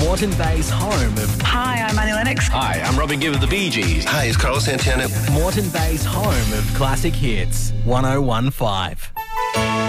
Moreton Bay's home of... Hi, I'm Annie Lennox. Hi, I'm Robin Gibb of the Bee Gees. Hi, it's Carlos Santana. Moreton Bay's home of classic hits, 101.5.